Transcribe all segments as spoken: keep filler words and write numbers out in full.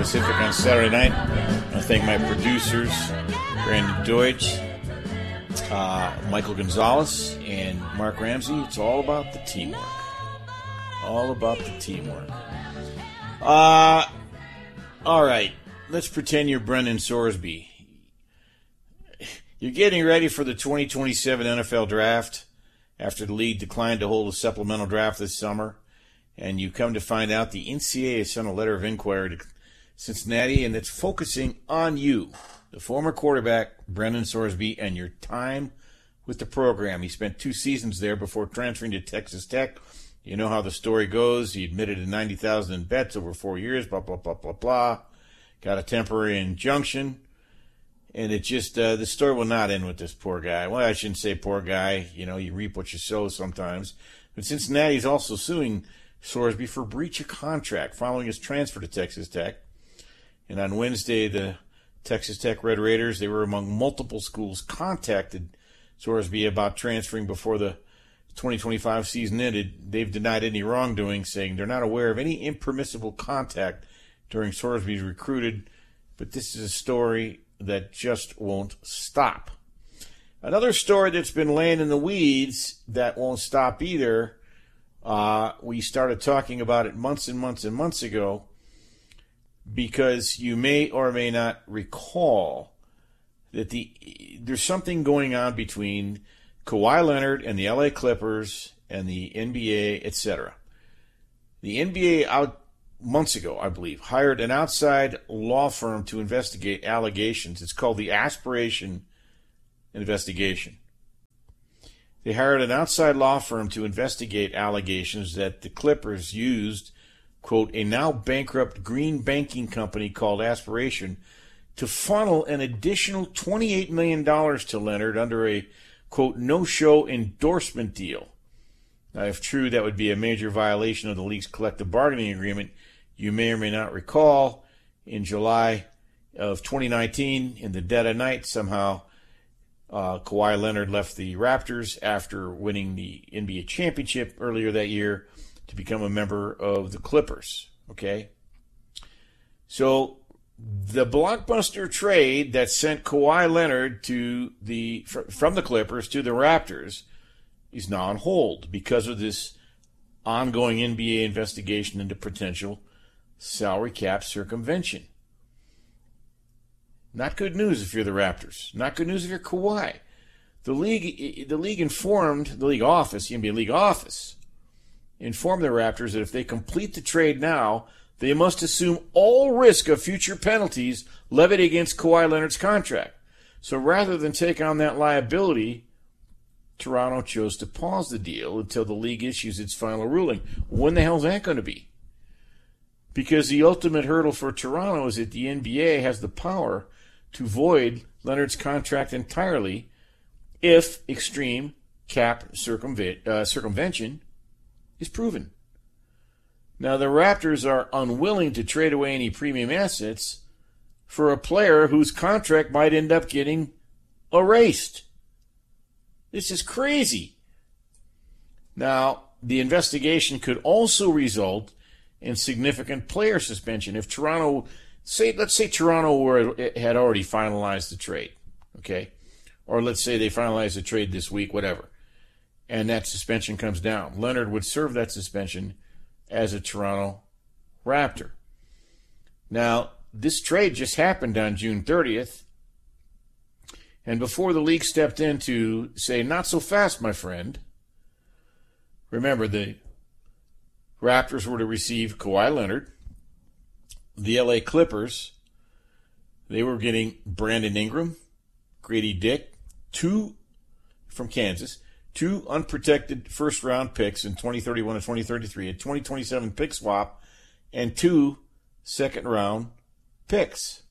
Pacific on Saturday night. I thank my producers, Brandon Deutsch, uh, Michael Gonzalez, and Mark Ramsey. It's all about the teamwork. All about the teamwork. Uh, all right. Let's pretend you're Brendan Sorsby. You're getting ready for the twenty twenty-seven N F L Draft after the league declined to hold a supplemental draft this summer, and you come to find out the N C double A has sent a letter of inquiry to Cincinnati, and it's focusing on you, the former quarterback, Brendan Sorsby, and your time with the program. He spent two seasons there before transferring to Texas Tech. You know how the story goes. He admitted to ninety thousand dollars in bets over four years, blah, blah, blah, blah, blah. Got a temporary injunction. And it just, uh, the story will not end with this poor guy. Well, I shouldn't say poor guy. You know, you reap what you sow sometimes. But Cincinnati is also suing Sorsby for breach of contract following his transfer to Texas Tech. And on Wednesday, the Texas Tech Red Raiders, they were among multiple schools, contacted Sorsby about transferring before the twenty twenty-five season ended. They've denied any wrongdoing, saying they're not aware of any impermissible contact during Sorsby's recruited. But this is a story that just won't stop. Another story that's been laying in the weeds that won't stop either. Uh, we started talking about it months and months and months ago because you may or may not recall that the there's something going on between Kawhi Leonard and the L A Clippers and the N B A, et cetera. The N B A out months ago, I believe, hired an outside law firm to investigate allegations. It's called the Aspiration Investigation. They hired an outside law firm to investigate allegations that the Clippers used, quote, a now bankrupt green banking company called Aspiration to funnel an additional twenty-eight million dollars to Leonard under a, quote, no-show endorsement deal. Now, if true, that would be a major violation of the league's collective bargaining agreement. You may or may not recall, in July of twenty nineteen, in the dead of night, somehow uh, Kawhi Leonard left the Raptors after winning the N B A championship earlier that year to become a member of the Clippers. Okay? So the blockbuster trade that sent Kawhi Leonard to the from the Clippers to the Raptors is now on hold because of this ongoing N B A investigation into potential salary cap circumvention. Not good news if you're the Raptors. Not good news if you're Kawhi. The league, the league informed the league office, the N B A league office, informed the Raptors that if they complete the trade now, they must assume all risk of future penalties levied against Kawhi Leonard's contract. So rather than take on that liability, Toronto chose to pause the deal until the league issues its final ruling. When the hell is that going to be? Because the ultimate hurdle for Toronto is that the N B A has the power to void Leonard's contract entirely if extreme cap circumvent, uh, circumvention is proven. Now, the Raptors are unwilling to trade away any premium assets for a player whose contract might end up getting erased. This is crazy. Now, the investigation could also result in significant player suspension. If Toronto, say, let's say Toronto were, had already finalized the trade, okay? Or let's say they finalized the trade this week, whatever, and that suspension comes down. Leonard would serve that suspension as a Toronto Raptor. Now, this trade just happened on June thirtieth, and before the league stepped in to say, not so fast, my friend, remember, the Raptors were to receive Kawhi Leonard. The L A Clippers, they were getting Brandon Ingram, Grady Dick, two from Kansas, two unprotected first-round picks in twenty thirty-one and twenty thirty-three, a twenty twenty-seven pick swap, and two second-round picks.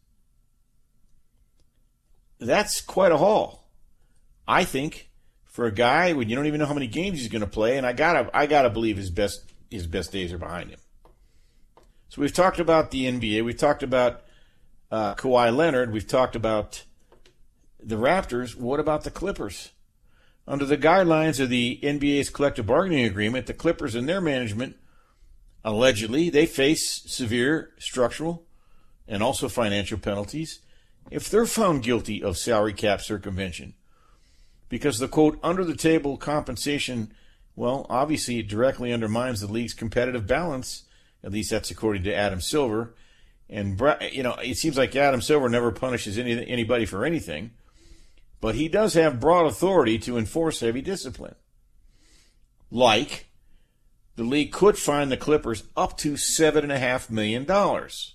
That's quite a haul, I think, for a guy when you don't even know how many games he's going to play, and I gotta, I gotta believe his best, his best days are behind him. So we've talked about the N B A, we've talked about uh, Kawhi Leonard, we've talked about the Raptors. What about the Clippers? Under the guidelines of the N B A's collective bargaining agreement, the Clippers and their management, allegedly, they face severe structural and also financial penalties if they're found guilty of salary cap circumvention. Because the, quote, under-the-table compensation, well, obviously it directly undermines the league's competitive balance. At least that's according to Adam Silver. And, you know, it seems like Adam Silver never punishes any, anybody for anything. But he does have broad authority to enforce heavy discipline. Like, the league could fine the Clippers up to seven point five million dollars.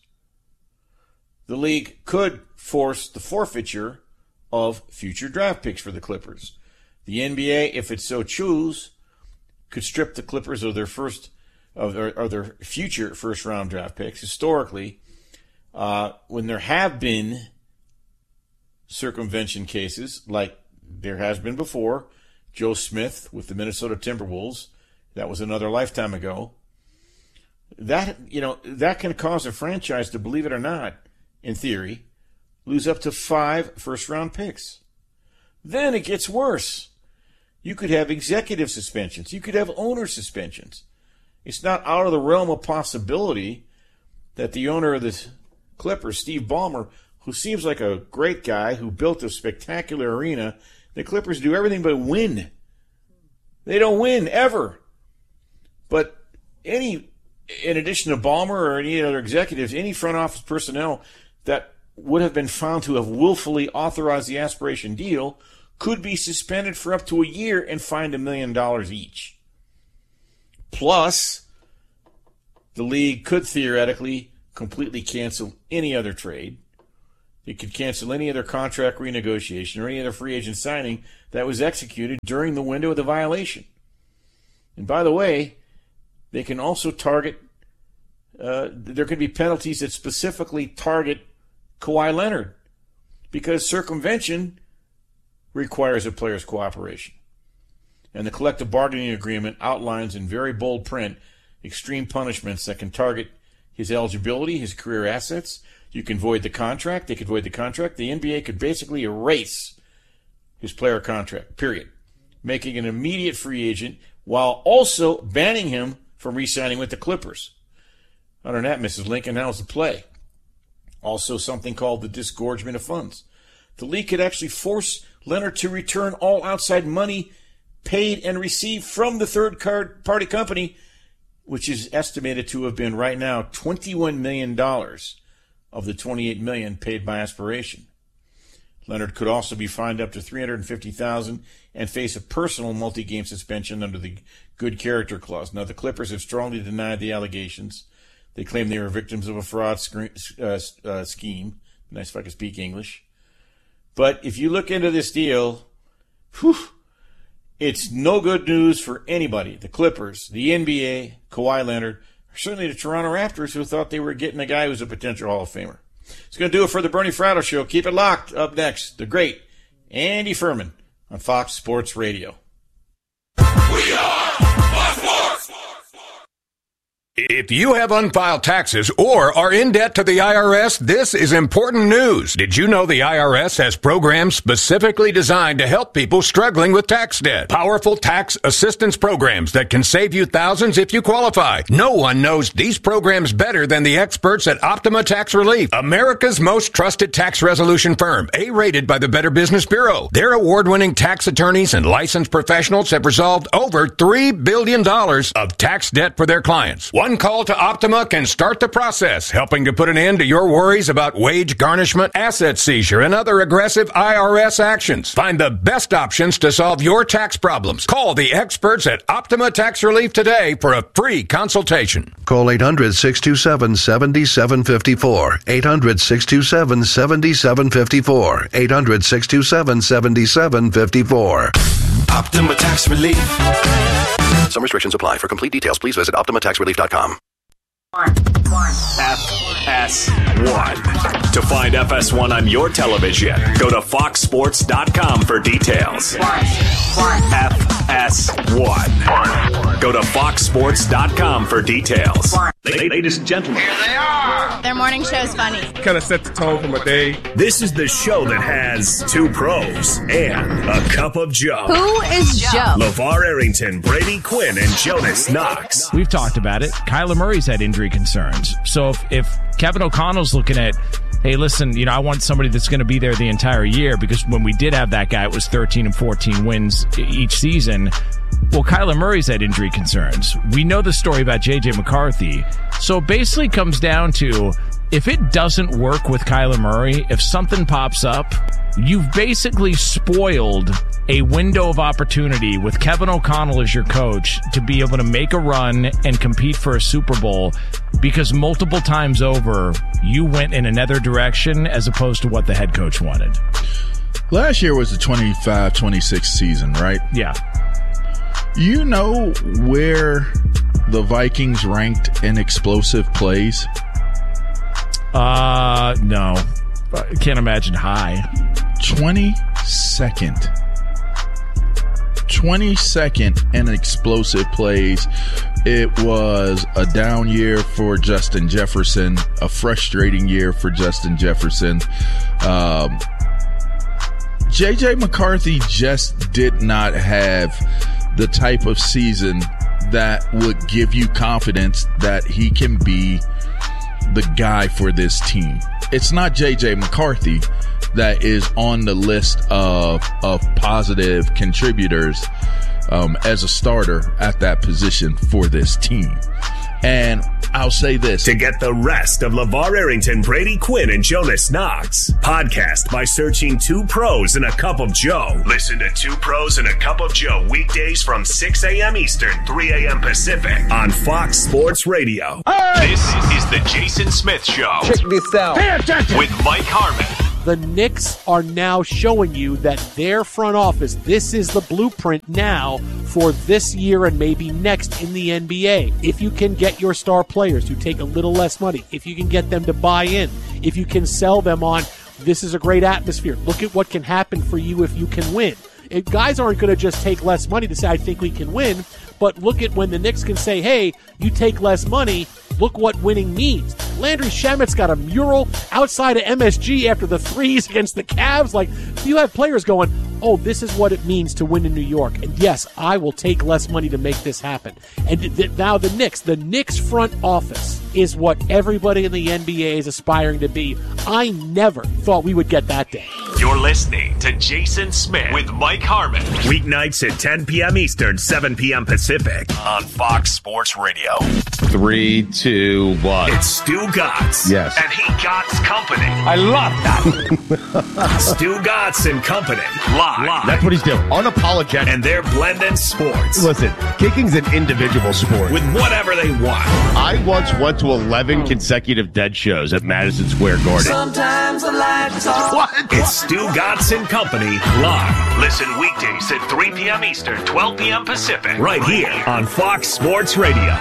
The league could force the forfeiture of future draft picks for the Clippers. The N B A, if it so choose, could strip the Clippers of their first of their, of their future first-round draft picks. Historically, uh, when there have been circumvention cases, like there has been before, Joe Smith with the Minnesota Timberwolves, that was another lifetime ago. That, you know, that can cause a franchise to, believe it or not, in theory, lose up to five first-round picks. Then it gets worse. You could have executive suspensions. You could have owner suspensions. It's not out of the realm of possibility that the owner of the Clippers, Steve Ballmer, who seems like a great guy who built a spectacular arena, the Clippers do everything but win. They don't win, ever. But any, in addition to Ballmer or any other executives, any front office personnel that would have been found to have willfully authorized the aspiration deal could be suspended for up to a year and fined a million dollars each. Plus, the league could theoretically completely cancel any other trade. It could cancel any other contract renegotiation or any other free agent signing that was executed during the window of the violation. And by the way, they can also target, uh, there could be penalties that specifically target Kawhi Leonard, because circumvention requires a player's cooperation. And the collective bargaining agreement outlines in very bold print extreme punishments that can target his eligibility, his career assets. You can void the contract. They could void the contract. The N B A could basically erase his player contract, period, making an immediate free agent while also banning him from re-signing with the Clippers. Other than that, Missus Lincoln, how's the play? Also something called the disgorgement of funds. The league could actually force Leonard to return all outside money paid and received from the third-party company, which is estimated to have been right now twenty-one million dollars of the twenty-eight million dollars paid by Aspiration. Leonard could also be fined up to three hundred fifty thousand dollars and face a personal multi-game suspension under the good character clause. Now, the Clippers have strongly denied the allegations. They claim they were victims of a fraud sc- uh, uh, scheme. Nice if I could speak English. But if you look into this deal, whew, it's no good news for anybody. The Clippers, the N B A, Kawhi Leonard, or certainly the Toronto Raptors, who thought they were getting a guy who's a potential Hall of Famer. It's going to do it for the Bernie Fratto Show. Keep it locked. Up next, the great Andy Furman on Fox Sports Radio. We are Fox Sports. If you have unfiled taxes or are in debt to the I R S, this is important news. Did you know the I R S has programs specifically designed to help people struggling with tax debt? Powerful tax assistance programs that can save you thousands if you qualify. No one knows these programs better than the experts at Optima Tax Relief, America's most trusted tax resolution firm, A-rated by the Better Business Bureau. Their award-winning tax attorneys and licensed professionals have resolved over three billion dollars of tax debt for their clients. One call to Optima can start the process, helping to put an end to your worries about wage garnishment, asset seizure, and other aggressive I R S actions. Find the best options to solve your tax problems. Call the experts at Optima Tax Relief today for a free consultation. Call eight hundred, six two seven, seven seven five four. eight hundred, six two seven, seven seven five four. eight hundred, six two seven, seven seven five four. Optima Tax Relief. Some restrictions apply. For complete details, please visit optima tax relief dot com. F S one. To find F S one on your television, go to fox sports dot com for details. F S one. Go to fox sports dot com for details. Ladies and gentlemen, here they are. Their morning show is funny. Kind of set the tone for my day. This is the show that has two pros and a cup of Joe. Who is Joe? LeVar Arrington, Brady Quinn, and Jonas Knox. We've talked about it. Kyler Murray's had injury concerns. So if, if Kevin O'Connell's looking at, hey, listen, you know, I want somebody that's going to be there the entire year, because when we did have that guy, it was thirteen and fourteen wins each season. Well, Kyler Murray's had injury concerns. We know the story about J J McCarthy. So it basically comes down to, if it doesn't work with Kyler Murray, if something pops up, you've basically spoiled a window of opportunity with Kevin O'Connell as your coach to be able to make a run and compete for a Super Bowl, because multiple times over, you went in another direction as opposed to what the head coach wanted. Last year was the twenty-five twenty-six season, right? Yeah. You know where the Vikings ranked in explosive plays? Uh, no. I can't imagine high. twenty-second. twenty-second in explosive plays. It was a down year for Justin Jefferson, a frustrating year for Justin Jefferson. Um, J J McCarthy just did not have the type of season that would give you confidence that he can be the guy for this team. It's not J J McCarthy that is on the list of of positive contributors um, as a starter at that position for this team. And I'll say this. To get the rest of LeVar Arrington, Brady Quinn, and Jonas Knox, podcast by searching Two Pros and a Cup of Joe. Listen to Two Pros and a Cup of Joe weekdays from six a.m. Eastern, three a.m. Pacific on Fox Sports Radio. Hey! This is the Jason Smith Show. Check this out. Pay attention. With Mike Harmon. The Knicks are now showing you that their front office, this is the blueprint now for this year and maybe next in the N B A. If you can get your star players to take a little less money, if you can get them to buy in, if you can sell them on, this is a great atmosphere. Look at what can happen for you if you can win. It, guys aren't going to just take less money to say, I think we can win. But look at when the Knicks can say, hey, you take less money, look what winning means. Landry Shamet's got a mural outside of M S G after the threes against the Cavs. Like, you have players going, oh, this is what it means to win in New York. And yes, I will take less money to make this happen. And th- th- now the Knicks, the Knicks front office is what everybody in the N B A is aspiring to be. I never thought we would get that day. You're listening to Jason Smith with Mike Harmon. Weeknights at ten p.m. Eastern, seven p.m. Pacific on Fox Sports Radio. Three, two, one. It's Stu Gatz. Yes. And he Gatz Company. I love that. Stu Gatz and Company. Live. Live. That's what he's doing. Unapologetic. And they're blending sports. Listen, kicking's an individual sport. With whatever they want. I once went to eleven consecutive dead shows at Madison Square Garden. Sometimes I like to talk. What? It's Stu Gatz and Company live. Listen weekdays at three p.m. Eastern, twelve p.m. Pacific. Right here on Fox Sports Radio.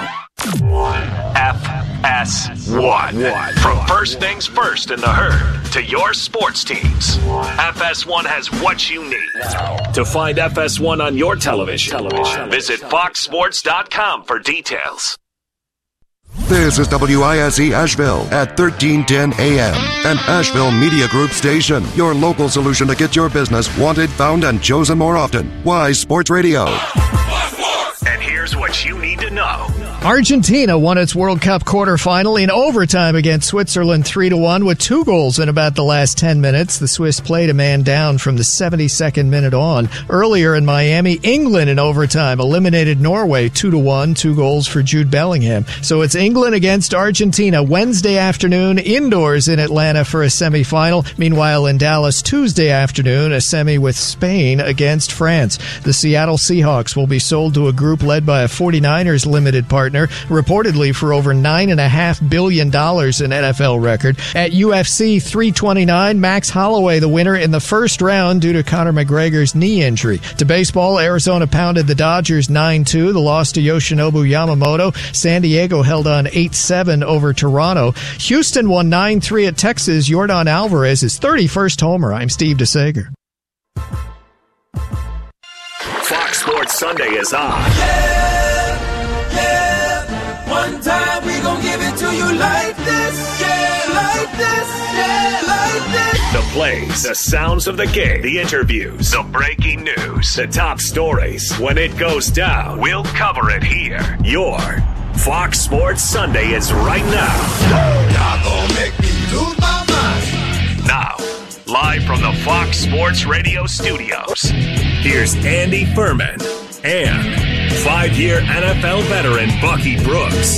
F S one. From first things first in the herd to your sports teams, F S one has what you need. To find F S one on your television, visit fox sports dot com for details. This is W I S E Asheville at thirteen ten A M, an Asheville Media Group station. Your local solution to get your business wanted, found, and chosen more often. Wise Sports Radio. And here's what you need to know. Argentina won its World Cup quarterfinal in overtime against Switzerland three to one with two goals in about the last ten minutes. The Swiss played a man down from the seventy-second minute on. Earlier in Miami, England in overtime eliminated Norway two to one, two goals for Jude Bellingham. So it's England against Argentina Wednesday afternoon indoors in Atlanta for a semifinal. Meanwhile, in Dallas Tuesday afternoon, a semi with Spain against France. The Seattle Seahawks will be sold to a group led by a forty-niners limited partner, reportedly for over nine point five billion dollars, an N F L record. At U F C three twenty-nine, Max Holloway the winner in the first round due to Conor McGregor's knee injury. To baseball, Arizona pounded the Dodgers nine two. The loss to Yoshinobu Yamamoto. San Diego held on eight seven over Toronto. Houston won nine three at Texas. Yordan Alvarez's thirty-first homer. I'm Steve DeSager. Fox Sports Sunday is on. Yeah, yeah. One time we gon' give it to you like this. Yeah. like this, yeah, like this. The plays, the sounds of the game, the interviews, the breaking news, the top stories. When it goes down, we'll cover it here. Your Fox Sports Sunday is right now. Y'all gonna make me lose my mind. Now, live from the Fox Sports Radio studios, here's Andy Furman and five-year N F L veteran Bucky Brooks.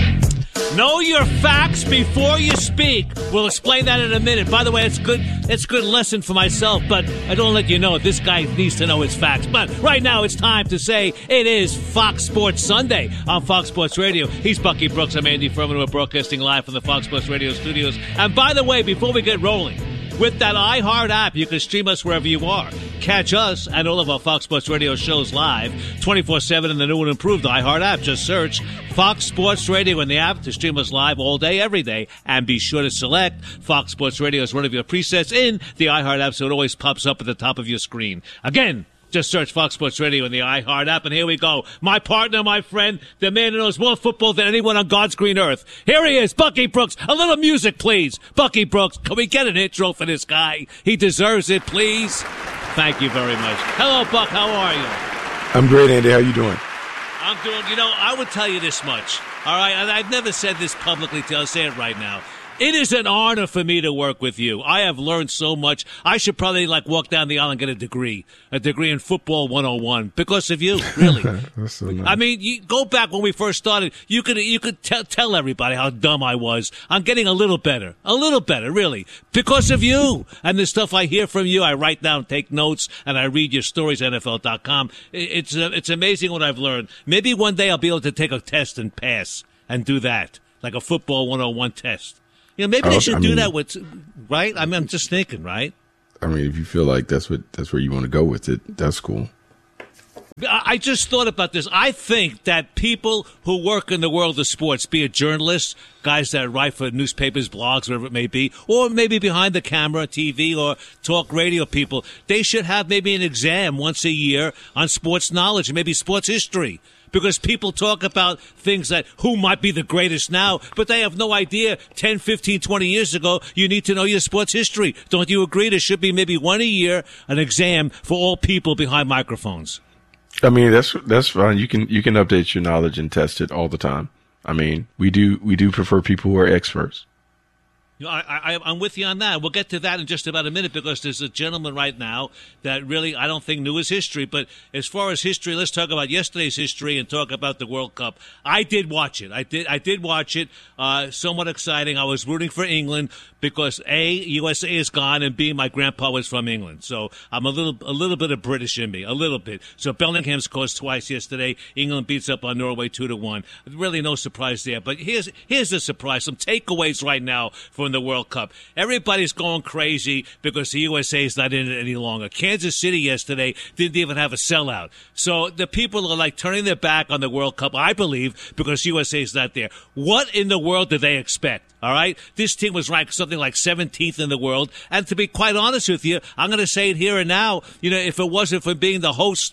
Know your facts before you speak. We'll explain that in a minute. By the way, it's good. It's a good lesson for myself, but I don't let you know this guy needs to know his facts. But right now, it's time to say it is Fox Sports Sunday on Fox Sports Radio. He's Bucky Brooks. I'm Andy Furman. We're broadcasting live from the Fox Sports Radio studios. And by the way, before we get rolling, with that iHeart app, you can stream us wherever you are. Catch us and all of our Fox Sports Radio shows live twenty-four seven in the new and improved iHeart app. Just search Fox Sports Radio in the app to stream us live all day, every day. And be sure to select Fox Sports Radio as one of your presets in the iHeart app so it always pops up at the top of your screen. Again, just search Fox Sports Radio in the iHeart app, and here we go. My partner, my friend, the man who knows more football than anyone on God's green earth. Here he is, Bucky Brooks. A little music, please. Bucky Brooks, can we get an intro for this guy? He deserves it, please. Thank you very much. Hello, Buck. How are you? I'm great, Andy. How you doing? I'm doing, you know, I would tell you this much. All right, and I've never said this publicly. I'll say it right now. It is an honor for me to work with you. I have learned so much. I should probably, like, walk down the aisle and get a degree, a degree in football one oh one because of you, really. That's so nice. I mean, you go back when we first started. You could you could tell tell everybody how dumb I was. I'm getting a little better, a little better, really, because of you and the stuff I hear from you. I write down, take notes, and I read your stories. N F L dot com. It's uh, it's amazing what I've learned. Maybe one day I'll be able to take a test and pass and do that, like a football one oh one test. You know, maybe they should I do mean, that with, right? I mean, I'm just thinking, right? I mean, if you feel like that's what that's where you want to go with it, that's cool. I just thought about this. I think that people who work in the world of sports, be it journalists, guys that write for newspapers, blogs, whatever it may be, or maybe behind the camera, T V, or talk radio people, they should have maybe an exam once a year on sports knowledge, maybe sports history. Because people talk about things that who might be the greatest now, but they have no idea ten, fifteen, twenty years ago, you need to know your sports history. Don't you agree? There should be maybe one a year, an exam for all people behind microphones. I mean, that's that's fine. You can you can update your knowledge and test it all the time. I mean, we do we do prefer people who are experts. You know, I, I, I'm with you on that. We'll get to that in just about a minute because there's a gentleman right now that really I don't think knew his history. But as far as history, let's talk about yesterday's history and talk about the World Cup. I did watch it. I did. I did watch it. Uh, somewhat exciting. I was rooting for England because A, U S A is gone, and B, my grandpa was from England. So I'm a little a little bit of British in me, a little bit. So Bellingham scores twice yesterday. England beats up on Norway two to one. Really no surprise there. But here's here's the surprise. Some takeaways right now from the World Cup. Everybody's going crazy because the U S A is not in it any longer. Kansas City yesterday didn't even have a sellout. So the people are like turning their back on the World Cup, I believe, because U S A is not there. What in the world did they expect? All right? This team was ranked something like seventeenth in the world. And to be quite honest with you, I'm going to say it here and now, you know, if it wasn't for being the host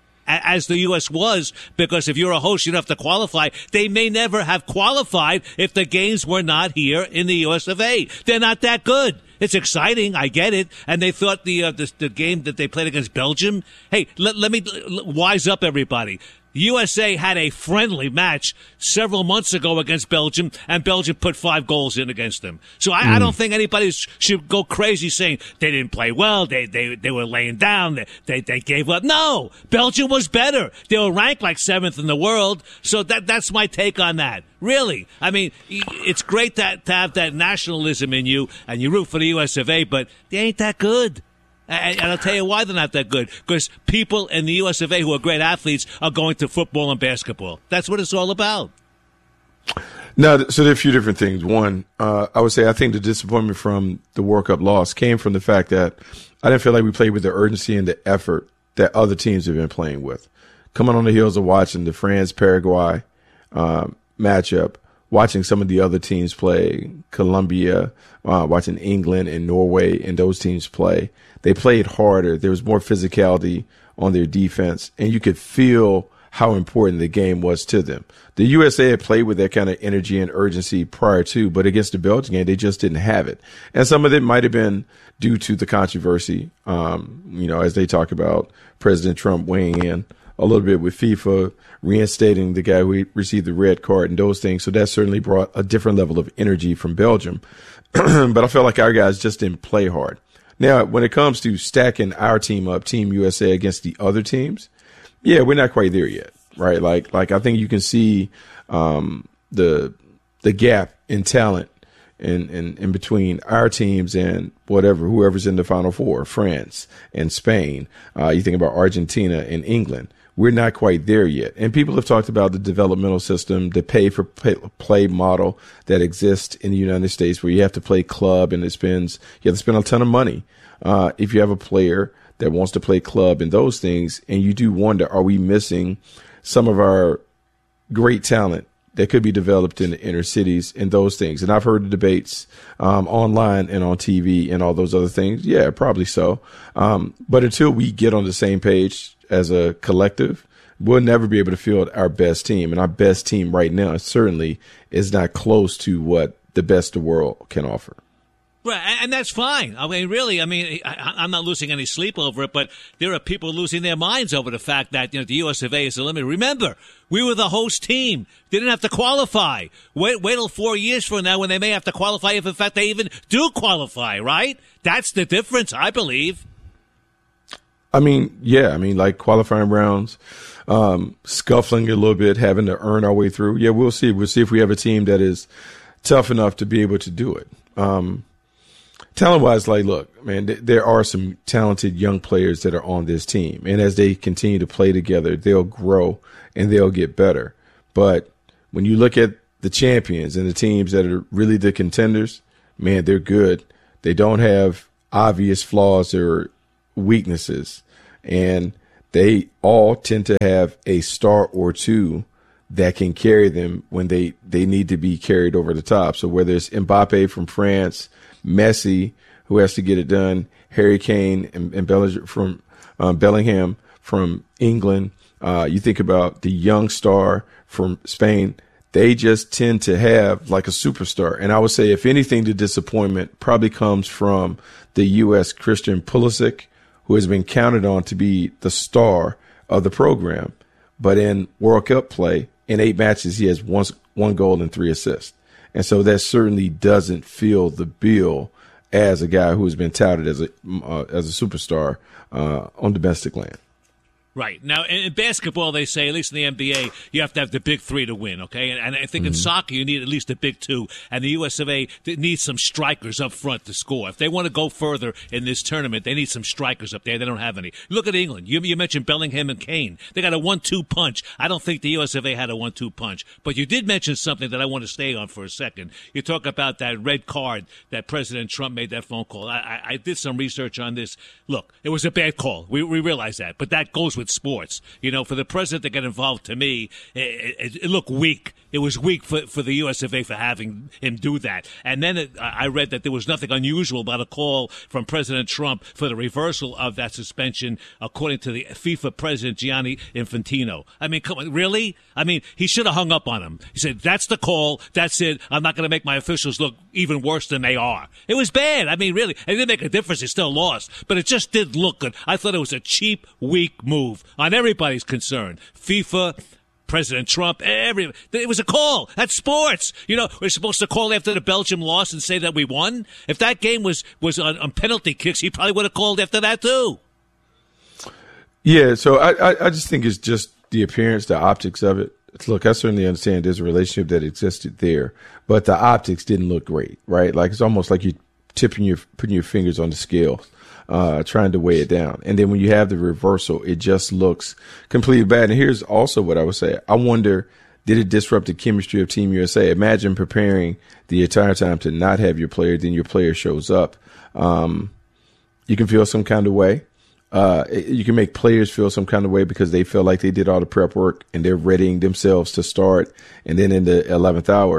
as the U S was, because if you're a host, you don't have to qualify. They may never have qualified if the games were not here in the U S of A. They're not that good. It's exciting. I get it. And they thought the uh, the, the game that they played against Belgium, hey, let, let me l- wise up everybody. U S A had a friendly match several months ago against Belgium, and Belgium put five goals in against them. So I, mm. I don't think anybody sh- should go crazy saying they didn't play well, they they they were laying down, they, they they gave up. No, Belgium was better. They were ranked like seventh in the world. So that that's my take on that. Really, I mean, it's great that to have that nationalism in you, and you root for the U S of A, but they ain't that good. And I'll tell you why they're not that good. Because people in the U S of A who are great athletes are going to football and basketball. That's what it's all about. No, so there are a few different things. One, uh, I would say I think the disappointment from the World Cup loss came from the fact that I didn't feel like we played with the urgency and the effort that other teams have been playing with. Coming on the heels of watching the France-Paraguay uh, matchup, watching some of the other teams play, Colombia, uh, watching England and Norway and those teams play. They played harder. There was more physicality on their defense, and you could feel how important the game was to them. The U S A had played with that kind of energy and urgency prior to, but against the Belgian game, they just didn't have it. And some of it might have been due to the controversy, um, you know, as they talk about President Trump weighing in a little bit with FIFA, reinstating the guy who received the red card and those things. So that certainly brought a different level of energy from Belgium. But I felt like our guys just didn't play hard. Now, when it comes to stacking our team up, Team U S A against the other teams, yeah, we're not quite there yet, right? Like, like I think you can see um, the the gap in talent in, in, in between our teams and whatever, whoever's in the Final Four, France and Spain. Uh, you think about Argentina and England. We're not quite there yet. And people have talked about the developmental system, the pay for play model that exists in the United States, where you have to play club and it spends, you have to spend a ton of money. Uh, if you have a player that wants to play club and those things, and you do wonder, are we missing some of our great talent that could be developed in the inner cities and those things? And I've heard the debates um, online and on T V and all those other things. Yeah, probably so. Um, but until we get on the same page as a collective, we'll never be able to field our best team. And our best team right now certainly is not close to what the best the world can offer. Right, and that's fine. I mean, really, I mean, I, I'm not losing any sleep over it, but there are people losing their minds over the fact that, you know, the U S of A is eliminated. Remember, we were the host team. They didn't have to qualify. Wait, wait till four years from now when they may have to qualify, if in fact they even do qualify, right? That's the difference, I believe. I mean, yeah, I mean, like qualifying rounds, um, scuffling a little bit, having to earn our way through. Yeah, we'll see. We'll see if we have a team that is tough enough to be able to do it. Um, Talent-wise, like, look, man, th- there are some talented young players that are on this team. And as they continue to play together, they'll grow and they'll get better. But when you look at the champions and the teams that are really the contenders, man, they're good. They don't have obvious flaws or weaknesses. And they all tend to have a star or two that can carry them when they, they need to be carried over the top. So whether it's Mbappe from France, Messi, who has to get it done, Harry Kane and, and Bellinger from um, Bellingham from England. Uh, you think about the young star from Spain. They just tend to have like a superstar. And I would say, if anything, the disappointment probably comes from the U S Christian Pulisic, who has been counted on to be the star of the program. But in World Cup play, in eight matches, he has one, one goal and three assists. And so that certainly doesn't feel the bill as a guy who has been touted as a uh, as a superstar uh, on domestic land. Right. Now, in basketball, they say, at least in the N B A, you have to have the big three to win, okay? And, and I think mm-hmm. in soccer, you need at least the big two. And the U S of A needs some strikers up front to score. If they want to go further in this tournament, they need some strikers up there. They don't have any. Look at England. You, you mentioned Bellingham and Kane. They got a one two punch. I don't think the U S of A had a one two punch. But you did mention something that I want to stay on for a second. You talk about that red card that President Trump made that phone call. I, I, I did some research on this. Look, it was a bad call. We, we realize that. But that goes with sports. You know, for the president to get involved, to me, it, it, it looked weak. It was weak for, for the U S of A for having him do that. And then it, I read that there was nothing unusual about a call from President Trump for the reversal of that suspension, according to the FIFA president, Gianni Infantino. I mean, come on, really? I mean, he should have hung up on him. He said, that's the call. That's it. I'm not going to make my officials look even worse than they are. It was bad. I mean, really. It didn't make a difference. He still lost. But it just did look good. I thought it was a cheap, weak move on everybody's concern. FIFA, President Trump, every it was a call. That's sports. You know, we're supposed to call after the Belgium loss and say that we won. If that game was was on, on penalty kicks, he probably would have called after that too. Yeah, so I, I I just think it's just the appearance, the optics of it. Look, I certainly understand there's a relationship that existed there, but the optics didn't look great, right? Like, it's almost like you're tipping your putting your fingers on the scale, uh, trying to weigh it down. And then when you have the reversal, it just looks completely bad. And here's also what I would say. I wonder, did it disrupt the chemistry of Team U S A? Imagine preparing the entire time to not have your player, then your player shows up. Um, you can feel some kind of way. Uh, you can make players feel some kind of way because they feel like they did all the prep work and they're readying themselves to start. And then in the eleventh hour,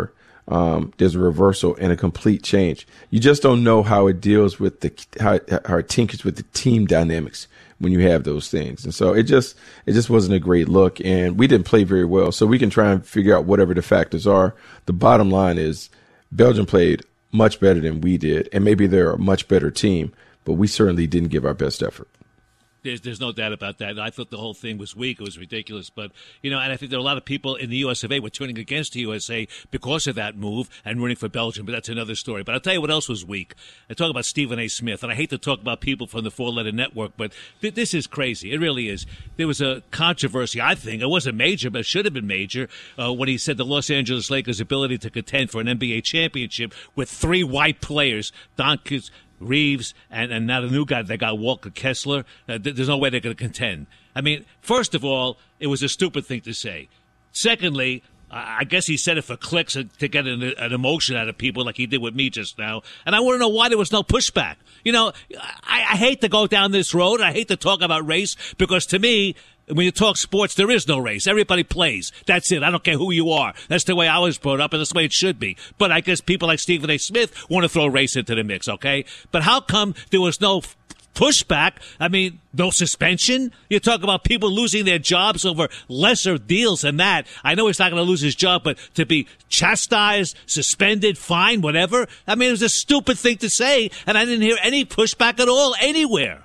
um, there's a reversal and a complete change. You just don't know how it deals with the how, how it tinkers with the team dynamics when you have those things. And so it just it just wasn't a great look, and we didn't play very well. So we can try and figure out whatever the factors are. The bottom line is Belgium played much better than we did, and maybe they're a much better team, but we certainly didn't give our best effort. There's, there's no doubt about that. I thought the whole thing was weak. It was ridiculous. But, you know, and I think there are a lot of people in the U S of A were turning against the U S A because of that move and rooting for Belgium. But that's another story. But I'll tell you what else was weak. I talk about Stephen A. Smith. And I hate to talk about people from the four-letter network, but th- this is crazy. It really is. There was a controversy, I think. It wasn't major, but it should have been major, uh, when he said the Los Angeles Lakers' ability to contend for an N B A championship with three white players, Don Kiz, Reeves, and, and now the new guy, they got Walker Kessler. Uh, th- there's no way they're going to contend. I mean, first of all, it was a stupid thing to say. Secondly, I, I guess he said it for clicks to get an, an emotion out of people like he did with me just now. And I want to know why there was no pushback. You know, I, I hate to go down this road. I hate to talk about race because to me, when you talk sports, there is no race. Everybody plays. That's it. I don't care who you are. That's the way I was brought up, and that's the way it should be. But I guess people like Stephen A. Smith want to throw race into the mix, okay? But how come there was no f- pushback? I mean, no suspension? You talk about people losing their jobs over lesser deals than that. I know he's not going to lose his job, but to be chastised, suspended, fined, whatever, I mean, it was a stupid thing to say, and I didn't hear any pushback at all anywhere.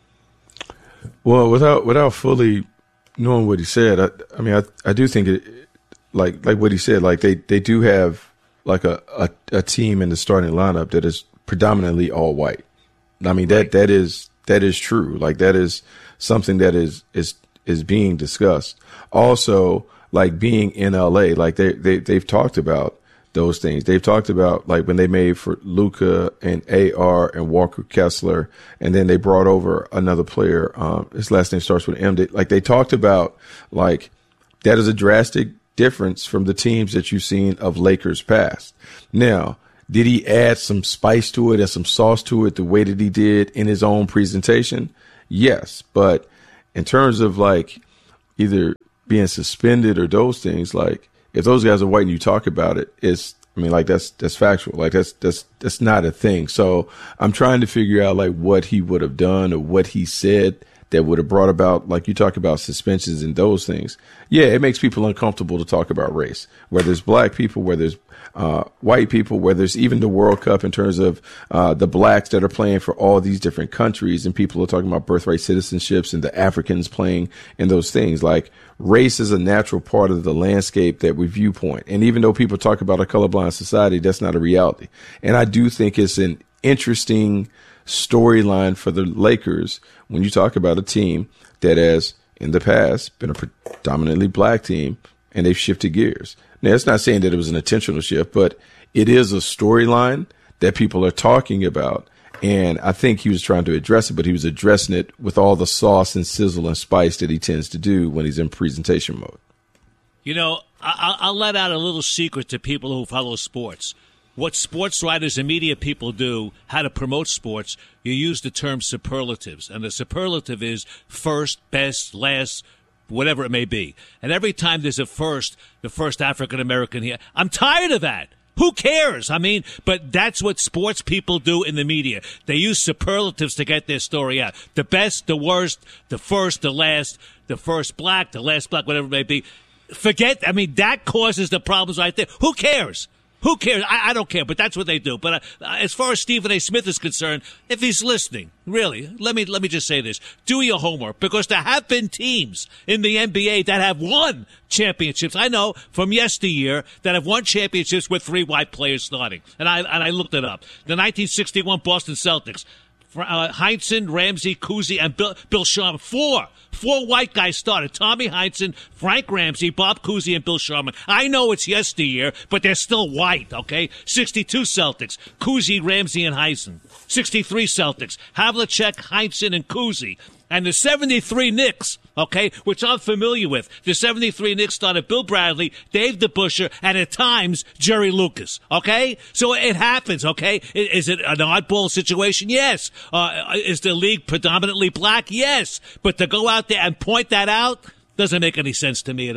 Well, without without fully knowing what he said, I, I mean, I I do think it, like like what he said, like they, they do have like a, a, a team in the starting lineup that is predominantly all white. I mean, that right. that is that is true. Like that is something that is is is being discussed. Also, like being in L A, like they they they've talked about those things. They've talked about like when they made for Luka and A R and Walker Kessler, and then they brought over another player. Um, his last name starts with M. They, like they talked about like that is a drastic difference from the teams that you've seen of Lakers past. Now, did he add some spice to it and some sauce to it the way that he did in his own presentation? Yes. But in terms of like either being suspended or those things, like, if those guys are white and you talk about it, it's, I mean, like that's, that's factual. Like that's, that's, that's not a thing. So I'm trying to figure out like what he would have done or what he said that would have brought about, like you talk about suspensions and those things. Yeah, it makes people uncomfortable to talk about race, whether it's black people, whether it's uh, white people, whether it's even the World Cup in terms of uh, the blacks that are playing for all these different countries, and people are talking about birthright citizenships and the Africans playing in those things. Like race is a natural part of the landscape that we viewpoint. And even though people talk about a colorblind society, that's not a reality. And I do think it's an interesting storyline for the Lakers when you talk about a team that has in the past been a predominantly black team and they've shifted gears. Now, it's not saying that it was an intentional shift, but it is a storyline that people are talking about. And I think he was trying to address it, but he was addressing it with all the sauce and sizzle and spice that he tends to do when he's in presentation mode. You know, I- I'll let out a little secret to people who follow sports. What sports writers and media people do, how to promote sports, you use the term superlatives. And the superlative is first, best, last, whatever it may be. And every time there's a first, the first African-American here, I'm tired of that. Who cares? I mean, but that's what sports people do in the media. They use superlatives to get their story out. The best, the worst, the first, the last, the first black, the last black, whatever it may be. Forget, I mean, that causes the problems right there. Who cares? Who cares? I, I don't care, but that's what they do. But uh, as far as Stephen A. Smith is concerned, if he's listening, really, let me let me just say this. Do your homework, because there have been teams in the N B A that have won championships. I know from yesteryear that have won championships with three white players starting. And I and I looked it up. The nineteen sixty-one Boston Celtics. Uh, Heinsohn, Ramsey, Cousy, and Bill, Bill Sharman. Four. Four white guys started. Tommy Heinsohn, Frank Ramsey, Bob Cousy, and Bill Sharman. I know it's yesteryear, but they're still white, okay? sixty-two Celtics. Cousy, Ramsey, and Heinsohn. sixty-three Celtics. Havlicek, Heinsohn, and Cousy. And the seventy-three Knicks, okay, which I'm familiar with. The seventy-three Knicks started Bill Bradley, Dave DeBusschere, and at times Jerry Lucas, okay? So it happens, okay? Is it an oddball situation? Yes. Uh, is the league predominantly black? Yes. But to go out there and point that out doesn't make any sense to me at all.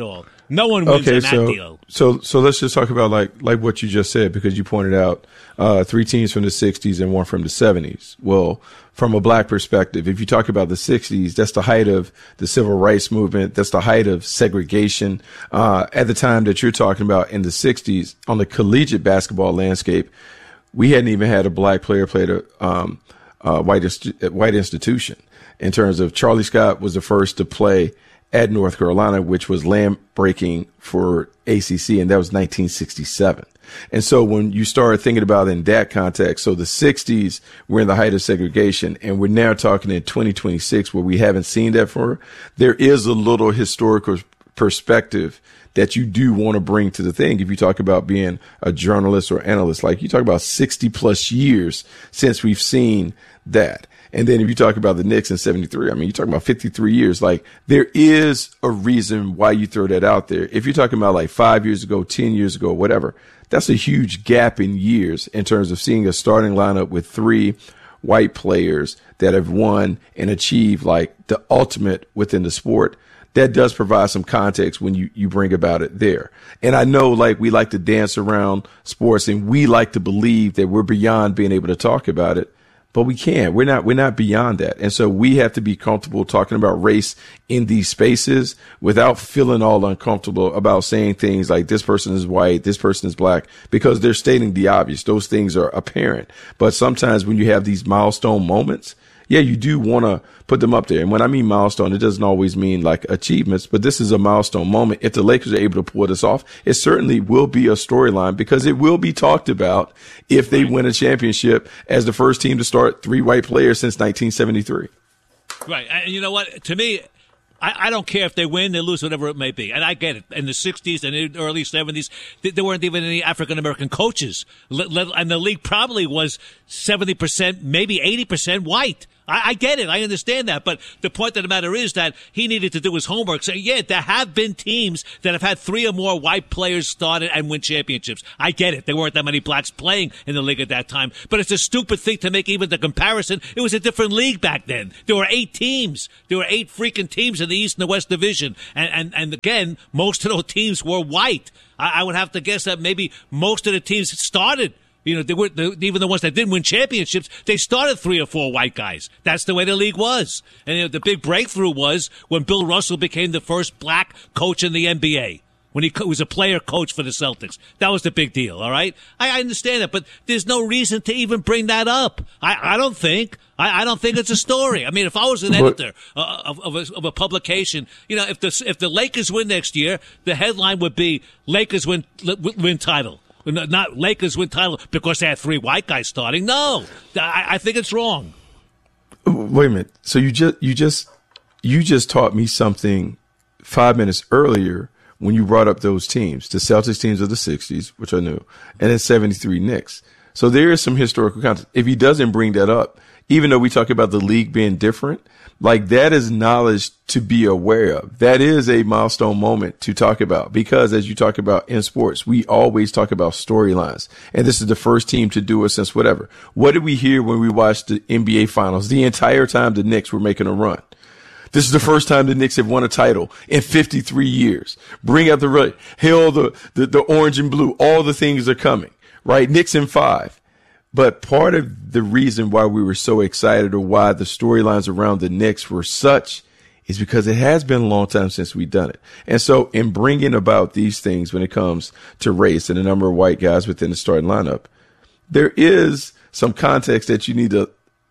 No one wins okay, on that so, deal. So, so let's just talk about like like what you just said, because you pointed out uh, three teams from the sixties and one from the seventies. Well, from a black perspective, if you talk about the sixties, that's the height of the civil rights movement. That's the height of segregation. Uh, at the time that you're talking about in the sixties, on the collegiate basketball landscape, we hadn't even had a black player play at a um, uh, white inst- white institution. In terms of Charlie Scott was the first to play at North Carolina, which was land breaking for A C C, and that was nineteen sixty-seven. And so when you start thinking about it in that context, so the sixties were in the height of segregation, and we're now talking in twenty twenty-six where we haven't seen that for. There is a little historical perspective that you do want to bring to the thing. If you talk about being a journalist or analyst, like you talk about sixty plus years since we've seen that. And then if you talk about the Knicks in seventy-three, I mean, you're talking about fifty-three years. Like, there is a reason why you throw that out there. If you're talking about like five years ago, ten years ago, whatever, that's a huge gap in years in terms of seeing a starting lineup with three white players that have won and achieved like the ultimate within the sport. That does provide some context when you, you bring about it there. And I know like we like to dance around sports and we like to believe that we're beyond being able to talk about it. But we can't. We're not. We're not beyond that. And so we have to be comfortable talking about race in these spaces without feeling all uncomfortable about saying things like this person is white, this person is black, because they're stating the obvious. Those things are apparent. But sometimes when you have these milestone moments, yeah, you do want to put them up there. And when I mean milestone, it doesn't always mean like achievements, but this is a milestone moment. If the Lakers are able to pull this off, it certainly will be a storyline because it will be talked about if they win a championship as the first team to start three white players since nineteen seventy-three. Right. And you know what? To me, I, I don't care if they win, they lose, whatever it may be. And I get it. In the sixties and in the early seventies, there weren't even any African-American coaches. And the league probably was seventy percent, maybe eighty percent white. I, I get it. I understand that. But the point of the matter is that he needed to do his homework. So, yeah, there have been teams that have had three or more white players started and win championships. I get it. There weren't that many blacks playing in the league at that time. But it's a stupid thing to make even the comparison. It was a different league back then. There were eight teams. There were eight freaking teams in the East and the West Division. And, and, and again, most of those teams were white. I, I would have to guess that maybe most of the teams started. You know, they were the, even the ones that didn't win championships, they started three or four white guys. That's the way the league was. And you know, the big breakthrough was when Bill Russell became the first black coach in the N B A. When he co- was a player coach for the Celtics. That was the big deal, all right? I, I understand that, but there's no reason to even bring that up. I, I don't think. I, I don't think it's a story. I mean, if I was an editor uh, of, of, a, of a publication, you know, if the, if the Lakers win next year, the headline would be Lakers win, win title. Not Lakers win title because they had three white guys starting. No, I, I think it's wrong. Wait a minute. So you just you just you just taught me something five minutes earlier when you brought up those teams, the Celtics teams of the sixties, which I knew, and then seventy-three Knicks. So there is some historical context. If he doesn't bring that up, even though we talk about the league being different, like that is knowledge to be aware of. That is a milestone moment to talk about because as you talk about in sports, we always talk about storylines. And this is the first team to do it since whatever. What did we hear when we watched the N B A finals? The entire time the Knicks were making a run. This is the first time the Knicks have won a title in fifty-three years. Bring out the red, hail the, the, the orange and blue. All the things are coming, right? Knicks in five. But part of the reason why we were so excited or why the storylines around the Knicks were such is because it has been a long time since we've done it. And so in bringing about these things when it comes to race and the number of white guys within the starting lineup, there is some context that you need to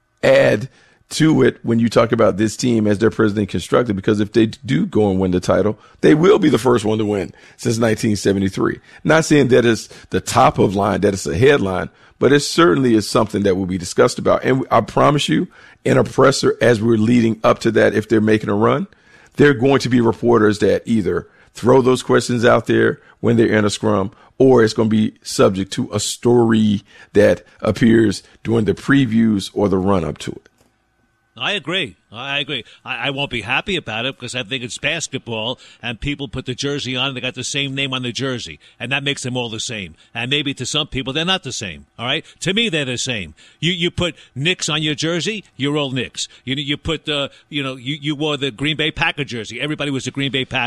add to it when you talk about this team as they're presently constructed, because if they do go and win the title, they will be the first one to win since nineteen seventy-three. Not saying that it's the top of line, that it's a headline, but it certainly is something that will be discussed about. And I promise you, in a presser, as we're leading up to that, if they're making a run, there are going to be reporters that either throw those questions out there when they're in a scrum, or it's going to be subject to a story that appears during the previews or the run up to it. I agree. I agree. I, I won't be happy about it because I think it's basketball and people put the jersey on and they got the same name on the jersey and that makes them all the same. And maybe to some people they're not the same. All right. To me, they're the same. You you put Knicks on your jersey, you're all Knicks. You you put uh you know you you wore the Green Bay Packer jersey. Everybody was a Green Bay Packer.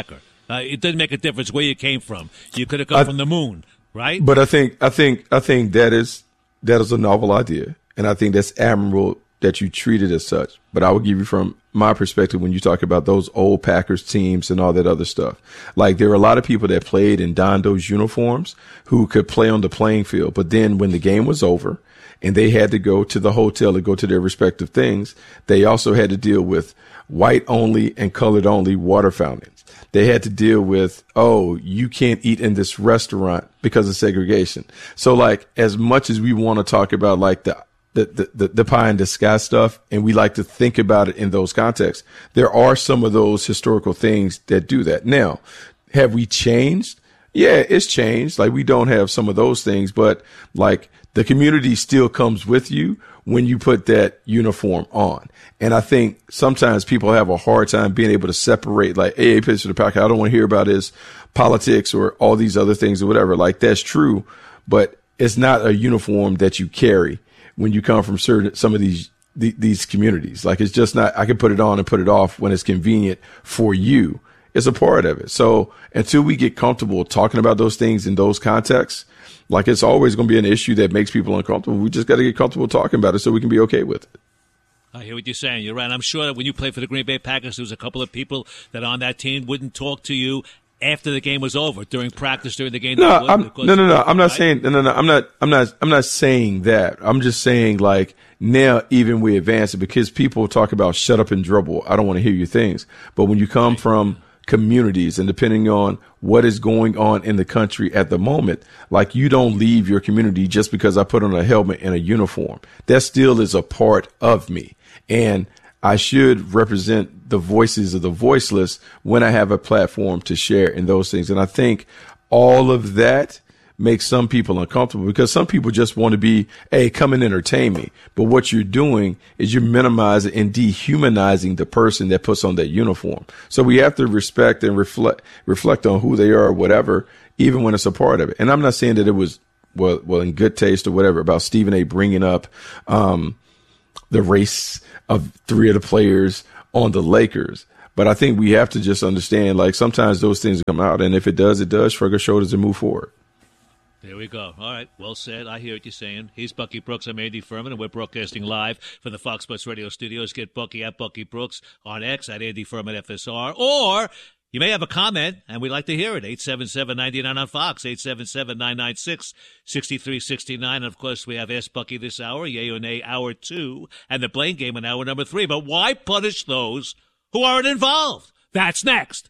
Uh, it didn't make a difference where you came from. You could have come I, from the moon, right? But I think, I think, I think that is that is a novel idea, and I think that's admirable that you treat it as such. But I will give you from my perspective when you talk about those old Packers teams and all that other stuff. Like, there were a lot of people that played and donned those uniforms who could play on the playing field. But then when the game was over and they had to go to the hotel to go to their respective things, they also had to deal with white only and colored only water fountains. They had to deal with, oh, you can't eat in this restaurant because of segregation. So, like, as much as we want to talk about, like, the The, the, the pie in the sky stuff, and we like to think about it in those contexts, there are some of those historical things that do that. Now, have we changed? Yeah, it's changed. Like, we don't have some of those things, but like, the community still comes with you when you put that uniform on. And I think sometimes people have a hard time being able to separate, like, hey, pitch to the Packer, I don't want to hear about his politics or all these other things or whatever. Like, that's true, but it's not a uniform that you carry when you come from certain, some of these, the, these communities. Like, it's just not, I can put it on and put it off when it's convenient for you. It's a part of it. So until we get comfortable talking about those things in those contexts, like, it's always going to be an issue that makes people uncomfortable. We just got to get comfortable talking about it so we can be okay with it. I hear what you're saying. You're right. I'm sure that when you played for the Green Bay Packers, there was a couple of people that on that team wouldn't talk to you after the game was over, during practice, during the game. No, I'm, no, no, no. I'm not right? saying, no, no, no. I'm not, I'm not, I'm not saying that. I'm just saying, like, now even we advance it because people talk about shut up and dribble. I don't want to hear your things. But when you come from communities and depending on what is going on in the country at the moment, like, you don't leave your community just because I put on a helmet and a uniform. That still is a part of me. And I should represent the voices of the voiceless when I have a platform to share in those things. And I think all of that makes some people uncomfortable because some people just want to be, hey, come and entertain me. But what you're doing is you're minimizing and dehumanizing the person that puts on that uniform. So we have to respect and reflect, reflect on who they are or whatever, even when it's a part of it. And I'm not saying that it was, well, well, in good taste or whatever about Stephen A. bringing up, um, the race of three of the players on the Lakers. But I think we have to just understand, like, sometimes those things come out, and if it does, it does. Shrug our shoulders and move forward. There we go. All right. Well said. I hear what you're saying. He's Bucky Brooks. I'm Andy Furman, and we're broadcasting live from the Fox Sports Radio studios. Get Bucky at Bucky Brooks, on X at Andy Furman F S R, or you may have a comment, and we'd like to hear it. eight seven seven, nine nine on Fox, eight seven seven, nine nine six, six three six nine. And, of course, we have Ask Bucky this hour, Yay or Nay, hour two, and the Blame Game in hour number three. But why punish those who aren't involved? That's next.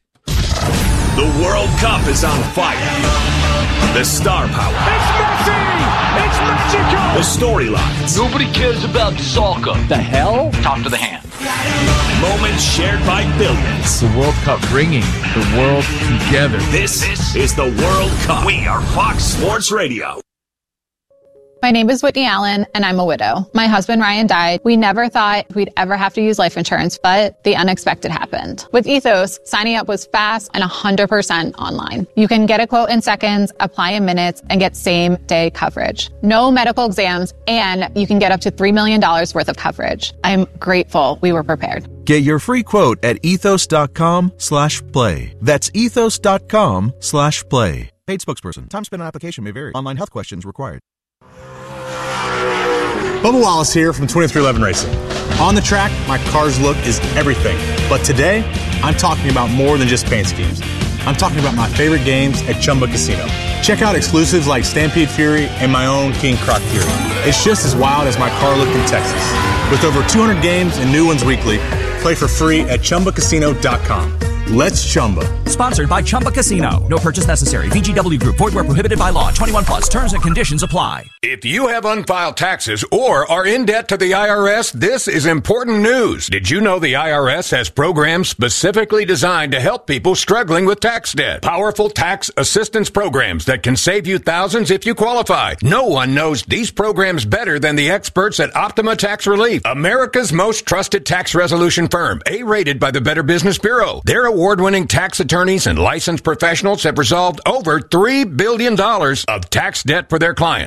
The World Cup is on fire. The star power. It's Messi! It's Mexico! The storylines. Nobody cares about soccer. The hell? Talk to the hand. Moments shared by billions. The World Cup bringing the world together. This, this is the World Cup. We are Fox Sports Radio. My name is Whitney Allen, and I'm a widow. My husband, Ryan, died. We never thought we'd ever have to use life insurance, but the unexpected happened. With Ethos, signing up was fast and one hundred percent online. You can get a quote in seconds, apply in minutes, and get same-day coverage. No medical exams, and you can get up to three million dollars worth of coverage. I'm grateful we were prepared. Get your free quote at ethos.com slash play. That's ethos.com slash play. Paid spokesperson. Time spent on application may vary. Online health questions required. Bubba Wallace here from twenty-three eleven Racing. On the track, my car's look is everything. But today, I'm talking about more than just paint schemes. I'm talking about my favorite games at Chumba Casino. Check out exclusives like Stampede Fury and my own King Croc Fury. It's just as wild as my car look in Texas. With over two hundred games and new ones weekly, play for free at Chumba Casino dot com. Let's Chumba. Sponsored by Chumba Casino. No purchase necessary. V G W Group. Void where prohibited by law. twenty-one plus. Terms and conditions apply. If you have unfiled taxes or are in debt to the I R S, this is important news. Did you know the I R S has programs specifically designed to help people struggling with tax debt? Powerful tax assistance programs that can save you thousands if you qualify. No one knows these programs better than the experts at Optima Tax Relief, America's most trusted tax resolution firm, A-rated by the Better Business Bureau. Their award-winning tax attorneys and licensed professionals have resolved over three billion dollars of tax debt for their clients. One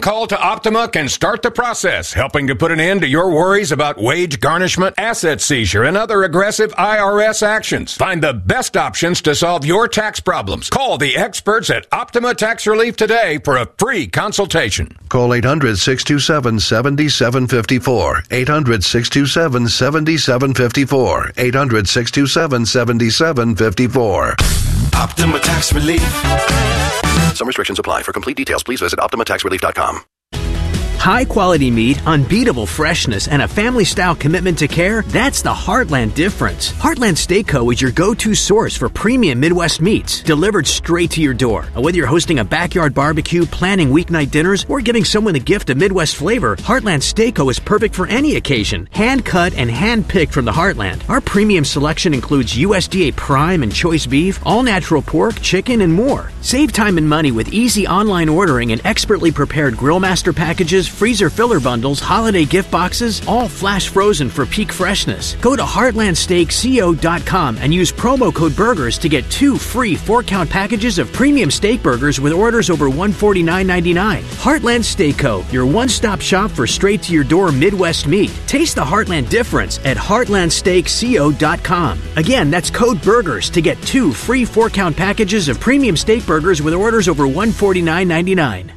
call to Optima can start the process, helping to put an end to your worries about wage garnishment, asset seizure, and other aggressive I R S actions. Find the best options to solve your tax problems. Call the experts at Optima Tax Relief today for a free consultation. Call eight hundred, six two seven, seven seven five four. eight hundred, six two seven, seven seven five four. eight hundred, six two seven, seven seven five four. Optima Tax Relief. Some restrictions apply. For complete details, please visit optima tax relief dot com. High-quality meat, unbeatable freshness, and a family-style commitment to care, that's the Heartland difference. Heartland Steak Co. is your go-to source for premium Midwest meats, delivered straight to your door. Whether you're hosting a backyard barbecue, planning weeknight dinners, or giving someone the gift of Midwest flavor, Heartland Steak Co. is perfect for any occasion. Hand-cut and hand-picked from the Heartland. Our premium selection includes U S D A prime and choice beef, all-natural pork, chicken, and more. Save time and money with easy online ordering and expertly prepared Grill Master packages, freezer filler bundles, holiday gift boxes, all flash frozen for peak freshness. Go to heartland steak co dot com and use promo code BURGERS to get two free four-count packages of premium steak burgers with orders over one hundred forty-nine ninety-nine. Heartland Steak Co., your one-stop shop for straight-to-your-door Midwest meat. Taste the Heartland difference at heartland steak co dot com. Again, that's code BURGERS to get two free four-count packages of premium steak burgers with orders over one hundred forty-nine ninety-nine.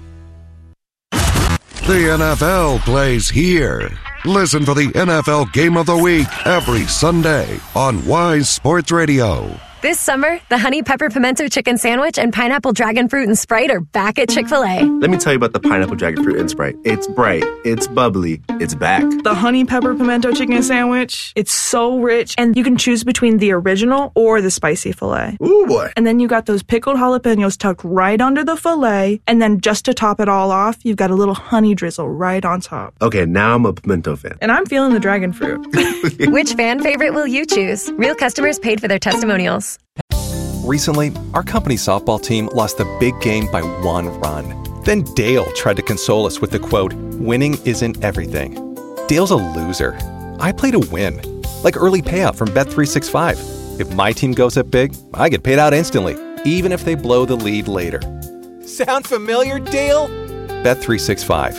The N F L plays here. Listen for the N F L Game of the Week every Sunday on Wise Sports Radio. This summer, the Honey Pepper Pimento Chicken Sandwich and Pineapple Dragon Fruit and Sprite are back at Chick-fil-A. Let me tell you about the Pineapple Dragon Fruit and Sprite. It's bright, it's bubbly, it's back. The Honey Pepper Pimento Chicken Sandwich, it's so rich, and you can choose between the original or the spicy filet. Ooh, boy. And then you got those pickled jalapenos tucked right under the filet, and then just to top it all off, you've got a little honey drizzle right on top. Okay, now I'm a pimento fan. And I'm feeling the dragon fruit. Which fan favorite will you choose? Real customers paid for their testimonials. Recently, our company's softball team lost the big game by one run. Then Dale tried to console us with the quote, "Winning isn't everything." Dale's a loser. I play to win. Like early payout from Bet three sixty-five. If my team goes up big, I get paid out instantly, even if they blow the lead later. Sound familiar, Dale? Bet three sixty-five.